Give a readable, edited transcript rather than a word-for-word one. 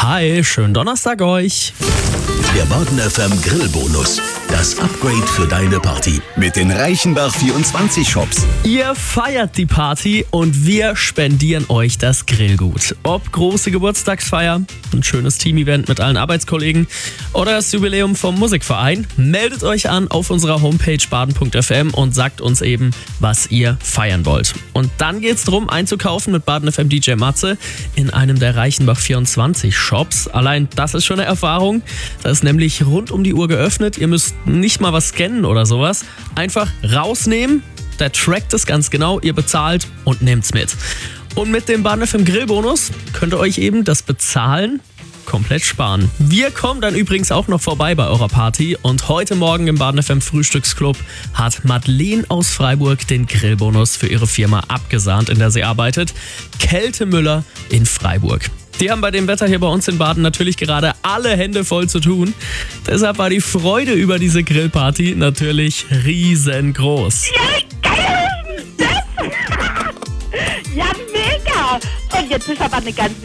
Hi, schönen Donnerstag euch. Der Baden FM Grillbonus. Das Upgrade für deine Party. Mit den Reichenbach 24 Shops. Ihr feiert die Party und wir spendieren euch das Grillgut. Ob große Geburtstagsfeier, ein schönes Team-Event mit allen Arbeitskollegen oder das Jubiläum vom Musikverein, meldet euch an auf unserer Homepage baden.fm und sagt uns eben, was ihr feiern wollt. Und dann geht's drum, einzukaufen mit Baden FM DJ Matze in einem der Reichenbach 24 Shops. Allein das ist schon eine Erfahrung. Das ist nämlich rund um die Uhr geöffnet. Ihr müsst nicht mal was scannen oder sowas. Einfach rausnehmen, der trackt es ganz genau, ihr bezahlt und nehmt's mit. Und mit dem Baden FM Grillbonus könnt ihr euch eben das Bezahlen komplett sparen. Wir kommen dann übrigens auch noch vorbei bei eurer Party und heute Morgen im Baden FM Frühstücksclub hat Madeleine aus Freiburg den Grillbonus für ihre Firma abgesahnt, in der sie arbeitet. Kälte Müller in Freiburg. Die haben bei dem Wetter hier bei uns in Baden natürlich gerade alle Hände voll zu tun. Deshalb war die Freude über diese Grillparty natürlich riesengroß. Ja, geil! Das? Ja, mega! Und jetzt ist aber eine ganz